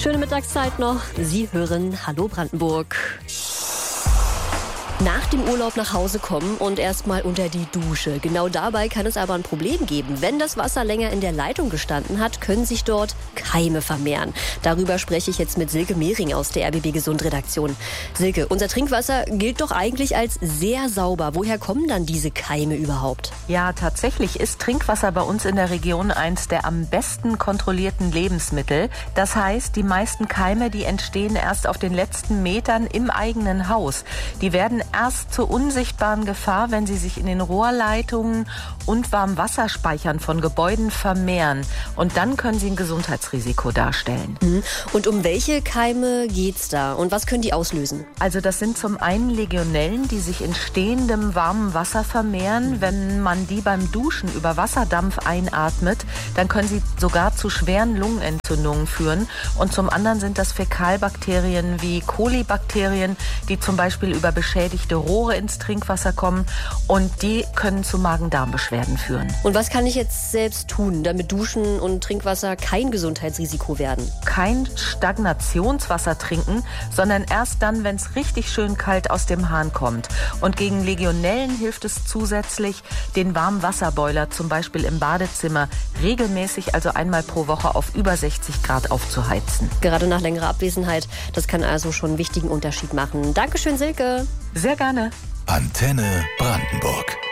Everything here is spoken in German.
Schöne Mittagszeit noch. Sie hören Hallo Brandenburg. Nach dem Urlaub nach Hause kommen und erstmal unter die Dusche. Genau dabei kann es aber ein Problem geben. Wenn das Wasser länger in der Leitung gestanden hat, können sich dort Keime vermehren. Darüber spreche ich jetzt mit Silke Mehring aus der RBB Gesund Redaktion. Silke, unser Trinkwasser gilt doch eigentlich als sehr sauber. Woher kommen dann diese Keime überhaupt? Ja, tatsächlich ist Trinkwasser bei uns in der Region eins der am besten kontrollierten Lebensmittel. Das heißt, die meisten Keime, die entstehen erst auf den letzten Metern im eigenen Haus. Die werden erst zur unsichtbaren Gefahr, wenn sie sich in den Rohrleitungen und Warmwasserspeichern von Gebäuden vermehren. Und dann können sie ein Gesundheitsrisiko darstellen. Und um welche Keime geht's da? Und was können die auslösen? Also das sind zum einen Legionellen, die sich in stehendem warmem Wasser vermehren. Wenn man die beim Duschen über Wasserdampf einatmet, dann können sie sogar zu schweren Lungenentzündungen führen. Und zum anderen sind das Fäkalbakterien wie Kolibakterien, die zum Beispiel über beschädigte Rohre ins Trinkwasser kommen, und die können zu Magen-Darm-Beschwerden führen. Und was kann ich jetzt selbst tun, damit Duschen und Trinkwasser kein Gesundheitsrisiko werden? Kein Stagnationswasser trinken, sondern erst dann, wenn es richtig schön kalt aus dem Hahn kommt. Und gegen Legionellen hilft es zusätzlich, den warmen Wasserboiler zum Beispiel im Badezimmer regelmäßig, also einmal pro Woche, auf über 60 Grad aufzuheizen. Gerade nach längerer Abwesenheit, das kann also schon einen wichtigen Unterschied machen. Dankeschön, Silke. Sehr gerne. Antenne Brandenburg.